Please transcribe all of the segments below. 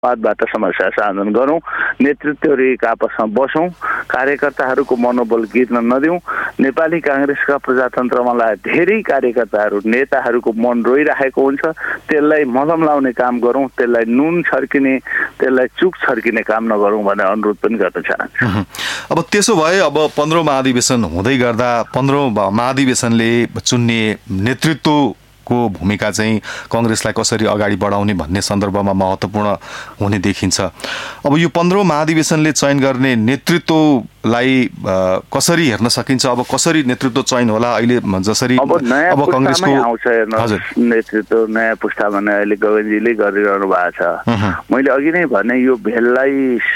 वादबाट समस्या समाधान गरौँ, नेतृत्वहरू एक आपसमा बसौँ, कार्यकर्ताहरूको मनोबल गिर्न नदिउँ। नेपाली काङ्ग्रेसका प्रजातन्त्रमालाई धेरै कार्यकर्ताहरू नेताहरूको मन रोइरहेको हुन्छ, त्यसलाई मलम लाउने काम गरौँ, त्यसलाई नुन छर्किने, त्यसलाई चुक छर्किने काम नगरौँ भन्ने अनुरोध पनि गर्न चाहन्छु। अब त्यसो भए अब 15औं महाधिवेशन हुँदै गर्दा 15औं महाधिवेशनले चुन्ने नेतृत्व को भूमिका चाहिँ कांग्रेसलाई कसरी अगाडि बढाउने भन्ने सन्दर्भमा महत्त्वपूर्ण हुने देखिन्छ। अब यो 15औं महाधिवेशनले चयन गर्ने नेतृत्वलाई कसरी हेर्न सकिन्छ? अब कसरी नेतृत्व चयन होला? अहिले जसरी अब कांग्रेसको आउँछ नेतृत्व नयाँ पुस्तामा नै अहिले गगनजीले गरिरहनु भएको छ। मैले अघि नै भने यो भेललाई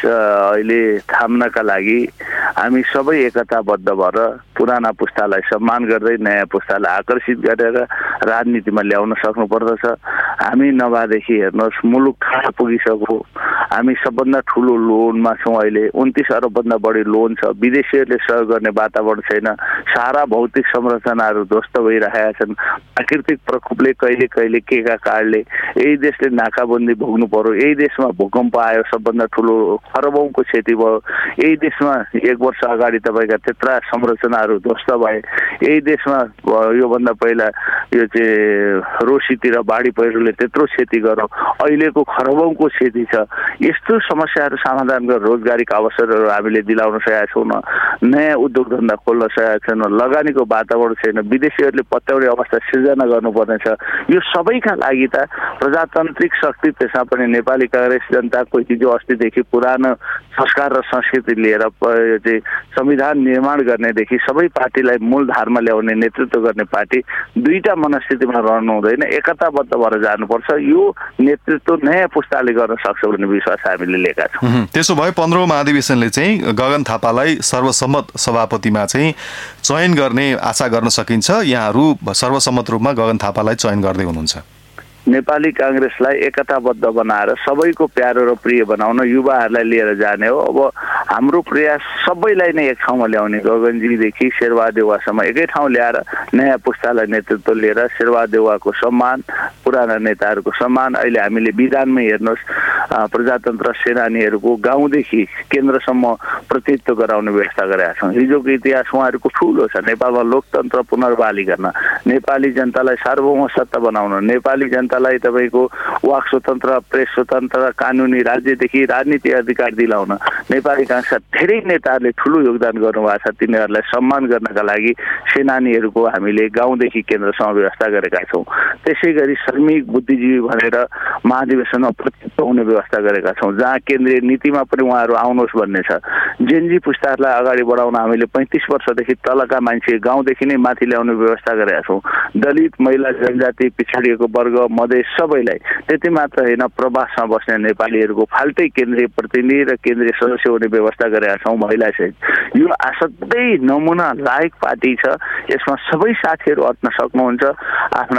अहिले थाम्नका लागि हामी सबै एकताबद्ध भएर पुराना पुस्तालाई सम्मान गर्दै नयाँ पुस्तालाई आकर्षित गरेर राजनीतिमा ल्याउन सक्नु पर्दछ। हामी नभएदेखि हेर्नुहोस् मुलुक कहाँ पुगिसक्यो। हामी सबभन्दा ठुलो लोनमा छौँ। अहिले 29 अरबभन्दा बढी लोन छ। विदेशीहरूले सहयोग गर्ने वातावरण छैन। सारा भौतिक संरचनाहरू ध्वस्त भइरहेका छन्। प्राकृतिक प्रकोपले कहिले कहिले केका कारणले यही देशले नाकाबन्दी भोग्नु पर्यो। यही देशमा भूकम्प आयो, सबभन्दा ठुलो खरबौँको क्षति भयो। यही देशमा 1 वर्ष अगाडि तपाईँका त्यत्रा संरचनाहरू ध्वस्त भए। यही देशमा योभन्दा पहिला यो चाहिँ रोसीतिर बाढी पहिरोले त्यत्रो क्षति गर्यो। अहिलेको खरबौँको क्षति छ। यस्तो समस्याहरू समाधान गरेर रोजगारीका अवसरहरू हामीले दिलाउन सकेका छैनौँ। नयाँ उद्योग धन्दा खोल्न सकेका छैनौँ। लगानीको वातावरण छैन। विदेशीहरूले पत्याउने अवस्था सिर्जना गर्नुपर्नेछ। यो सबैका लागि त प्रजातान्त्रिक शक्ति, त्यसमा पनि नेपाली कांग्रेस जनताको हिजो अस्तिदेखि पुरानो संस्कार र संस्कृति लिएर चाहिँ संविधान निर्माण गर्नेदेखि सबै पार्टीलाई मूलधारमा ल्याउने नेतृत्व गर्ने पार्टी दुईटा मनस्थितिमा रहनु हुँदैन। एकताबद्ध भएर जानुपर्छ। यो नेतृत्व नयाँ पुस्ताले गर्न सक्छ भन्ने विश्वास हामीले लिएका छौँ। त्यसो भए 15औं महाधिवेशनले चाहिँ गगन थापालाई सर्वसम्मत सभापतिमा चाहिँ चयन गर्ने आशा गर्न सकिन्छ। यहाँहरू सर्वसम्मत रूपमा गगन थापालाई चयन गर्दै हुनुहुन्छ। नेपाली कांग्रेसलाई एकताबद्ध बनाएर सबैको प्यारो र प्रिय बनाउन युवाहरूलाई लिएर जाने हो। अब हाम्रो प्रयास सबैलाई नै एक ठाउँमा ल्याउने, गगनजीदेखि शेरबहादेउवासम्म एकै ठाउँ ल्याएर नयाँ पुस्तालाई नेतृत्व लिएर शेरबहादेउवाको सम्मान, पुराना नेताहरूको सम्मान। अहिले हामीले विधानमै हेर्नुहोस् प्रजातन्त्र सेनानीहरूको गाउँदेखि केन्द्रसम्म प्रतिनिधित्व गराउने व्यवस्था गरेका छौँ। हिजोको इतिहास उहाँहरूको ठुलो छ। नेपालमा लोकतन्त्र पुनर्बहाली गर्न, नेपाली जनतालाई सार्वभौम सत्ता बनाउन, नेपाली जनतालाई तपाईँको वाक स्वतन्त्र, प्रेस स्वतन्त्र, कानुनी राज्यदेखि राजनीति अधिकार दिलाउन नेपाली कांग्रेसका धेरै नेताहरूले ठुलो योगदान गर्नुभएको छ। तिनीहरूलाई सम्मान गर्नका लागि सेनानीहरूको हामीले गाउँदेखि केन्द्रसम्म व्यवस्था गरेका छौँ। त्यसै गरी श्रमिक बुद्धिजीवी भनेर महाधिवेशनमा प्रतिनिधित्व हुने व्यवस्था गरेका छौँ, जहाँ केन्द्रीय नीतिमा पनि उहाँहरू आउनुहोस् भन्ने छ। जेनजी पुस्ताहरूलाई अगाडि बढाउन हामीले 35 वर्षदेखि तलका मान्छे गाउँदेखि नै माथि ल्याउने व्यवस्था गरेका छौँ। दलित, महिला, जनजाति, पिछडिएको वर्ग, मधेस सबैलाई, त्यति मात्र होइन प्रवासमा बस्ने नेपालीहरूको फाल्टै केन्द्रीय प्रतिनिधि र केन्द्रीय सदस्य हुने व्यवस्था गरेका छौँ महिला सहित। यो असाध्यै नमुना लायक पार्टी छ। यसमा सबै साथीहरू अट्न सक्नुहुन्छ। आफ्ना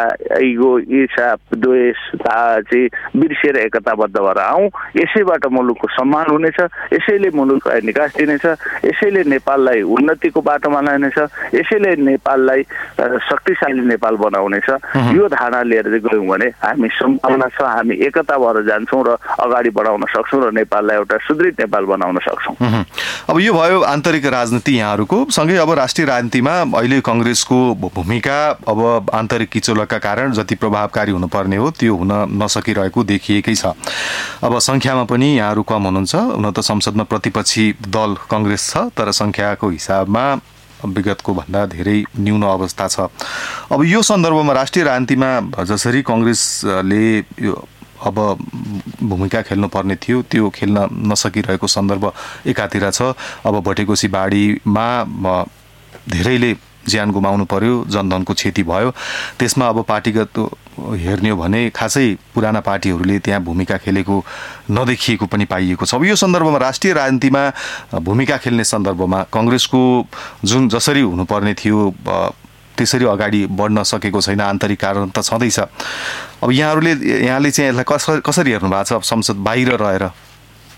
इगो, ईर्षा, द्वेष चाहिँ बिर्सेर एकताबद्ध भएर आउँ। यसैबाट मुलुकको सम्मान हुनेछ। यसैले मुलुकलाई निकास दिनेछ। यसैले नेपाललाई उन्नतिको बाटोमा लानेछ। यसैले नेपाललाई शक्तिशाली नेपाल बनाउनेछ। यो धारणा लिएर गयौँ भने हामी सम्भावना छ, हामी एकता भएर जान्छौँ र अगाडि बढाउन सक्छौँ र नेपाललाई एउटा सुदृढ नेपाल बनाउन सक्छौँ। अब यो भयो आन्तरिक राजनीति यहाँहरूको। सँगै अब राष्ट्रिय राजनीतिमा अहिले कांग्रेसको भूमिका अब आन्तरिक किचोलका कारण जति प्रभावकारी हुनुपर्ने हो त्यो हुन नसकिरहेको देखिएकै छ। अब संख्यामा पनि यहाँहरू कम हुनुहुन्छ। हुन त संसदमा प्रतिपक्षी दल कांग्रेस छ, तर संख्याको हिसाबमा विगतको भन्दा धेरै न्यून अवस्था छ। अब यो सन्दर्भमा राष्ट्रिय राजनीतिमा जसरी कांग्रेसले यो अब भूमिका खेल्नुपर्ने थियो त्यो खेल्न नसकिरहेको सन्दर्भ एकातिर छ। अब भटेकोसी बाढीमा धेरैले ज्यान गुमाउनु पर्यो, जनधनको क्षति भयो। त्यसमा अब पार्टीगत हेर्ने हो भने खासै पुराना पार्टीहरूले त्यहाँ भूमिका खेलेको नदेखिएको पनि पाइएको छ। अब यो सन्दर्भमा राष्ट्रिय राजनीतिमा भूमिका खेल्ने सन्दर्भमा कांग्रेसको जुन जसरी हुनुपर्ने थियो त्यसरी अगाडि बढ्न सकेको छैन। आन्तरिक कारण त छँदैछ। अब यहाँले चाहिँ यसलाई कसरी हेर्नु भएको छ संसद बाहिर रहेर?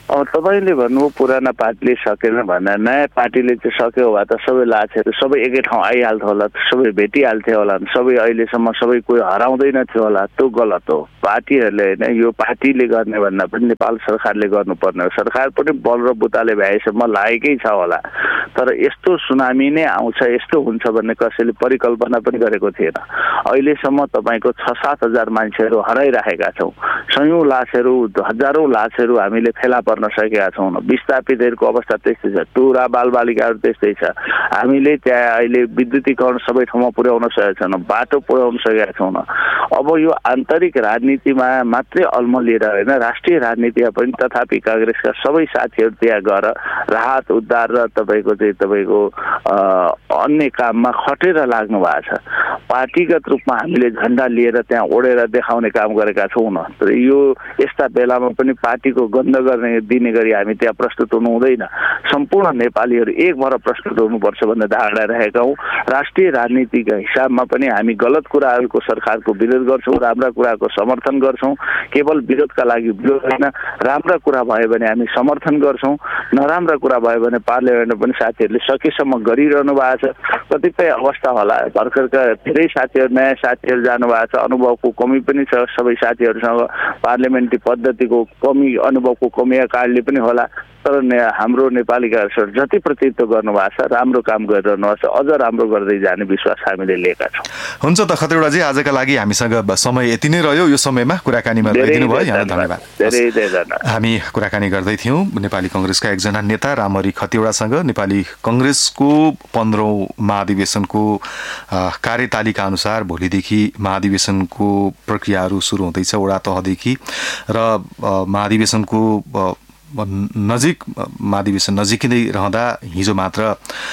अब तपाईँले भन्नुभयो पुराना पार्टीले सकेन भनेर, नयाँ पार्टीले चाहिँ सक्यो भए त सबै लाछेहरू सबै एकै ठाउँ आइहाल्थ्यो होला, सबै भेटिहाल्थ्यो होला, सबै अहिलेसम्म सबै कोही हराउँदैन थियो होला। त्यो गलत हो। पार्टीहरूले होइन, यो पार्टीले गर्ने भन्दा पनि नेपाल सरकारले गर्नुपर्ने हो। सरकार पनि बल र बुताले भ्याएसम्म लागेकै छ होला, तर यस्तो सुनामी नै आउँछ, यस्तो हुन्छ भन्ने कसैले परिकल्पना पनि गरेको थिएन। अहिलेसम्म तपाईँको 6-7 हजार मान्छेहरू हराइराखेका छौँ। सयौँ लासहरू, हजारौँ लासहरू हामीले फेला पर्न सकेका छौँ। विस्थापितहरूको अवस्था त्यस्तै छ, टुरा बालबालिकाहरू त्यस्तै छ। हामीले त्यहाँ अहिले विद्युतीकरण सबै ठाउँमा पुर्याउन सकेका छैनौँ, बाटो पुर्याउन सकेका छैनौँ। अब यो आन्तरिक राजनीतिमा मात्रै अल्मलिएर होइन, राष्ट्रिय राजनीतिमा पनि तथापि काङ्ग्रेसका सबै साथीहरू त्यहाँ गएर राहत उद्धार र तपाईँको अन्य काममा खटेर लाग्नु भएको छ। पार्टीगत रूपमा हामीले झन्डा लिएर त्यहाँ ओढेर देखाउने काम गरेका छौँ न। तर यो यस्ता बेलामा पनि पार्टीको गन्ध दिने गरी हामी त्यहाँ प्रस्तुत हुनु हुँदैन। सम्पूर्ण नेपालीहरू एक भएर प्रस्तुत हुनुपर्छ भन्ने धारणा राखेका हौँ। राष्ट्रिय राजनीतिका हिसाबमा पनि हामी गलत कुराहरूको सरकारको विरोध गर्छौँ, राम्रा कुराको समर्थन गर्छौँ। केवल विरोधका लागि विरोध होइन, राम्रा कुरा भयो भने हामी समर्थन गर्छौँ, नराम्रा कुरा भयो भने पार्लियामेन्टमा पनि साथीहरूले सकेसम्म गरिरहनु भएको छ। कतिपय अवस्था होला, भर्खरका धेरै साथीहरू, नयाँ साथीहरू जानुभएको छ, अनुभवको कमी पनि छ। सबै साथीहरूसँग पार्लियामेन्ट्री पद्धतिको कमी, अनुभवको कमीका कारणले पनि होला। तर हाम्रो नेपाली काङ्ग्रेसहरू जति प्रतिनिधित्व गर्नुभएको छ, राम्रो काम गरिरहनु भएको छ, अझ राम्रो गर्दै जाने विश्वास हामीले लिएका छौँ। हुन्छ त खतिवडाजी, आजका लागि हामीसँग समय यति नै रह्यो। यो समयमा कुराकानीमा रहिदिनु भयो, यहाँलाई धन्यवाद। धेरै धन्यवाद। हामी कुराकानी गर्दै थियौँ नेपाली कङ्ग्रेसका एकजना नेता रामहरि खतिवडासँग। नेपाली कङ्ग्रेसको 15औं महाधिवेशनको कार्यतालिका अनुसार भोलिदेखि महाधिवेशनको प्रक्रियाहरू सुरु हुँदैछ वडा तहदेखि, र महाधिवेशनको महाधिवेशन नजिकै नै रहँदा हिजो मात्र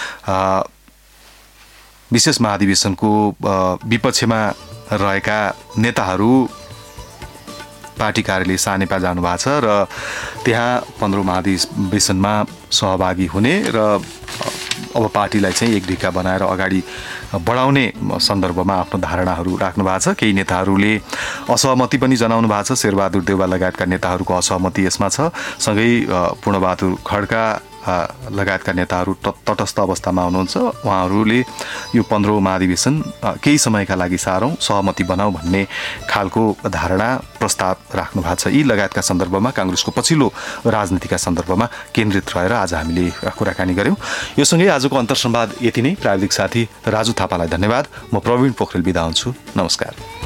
विशेष महाधिवेशनको विपक्षमा रहेका नेताहरू पार्टी कार्यालय सानेपा जानुभएको छ र त्यहाँ 15औं महाधिवेशनमा सहभागी हुने र अब पार्टीलाई चाहिँ एक ढिक्का बनाएर अगाडि बढाउने सन्दर्भमा आफ्नो धारणाहरू राख्नु भएको छ। केही नेताहरूले असहमति पनि जनाउनु भएको छ। शेरबहादुर देउवा लगायतका नेताहरूको असहमति यसमा छ। सँगै पूर्णबहादुर खड्का लगायतका नेताहरू तटस्थ अवस्थामा हुनुहुन्छ। उहाँहरूले यो 15औं महाधिवेशन केही समयका लागि सारौँ, सहमति बनाऊ भन्ने खालको धारणा प्रस्ताव राख्नु भएको छ। यी लगायतका सन्दर्भमा काङ्ग्रेसको पछिल्लो राजनीतिका सन्दर्भमा केन्द्रित रहेर आज हामीले कुराकानी गऱ्यौँ। यो सँगै आजको अन्तर्संवाद यति नै। प्राविधिक साथी राजु थापालाई धन्यवाद। म प्रवीण पोखरेल बिदा हुन्छु। नमस्कार।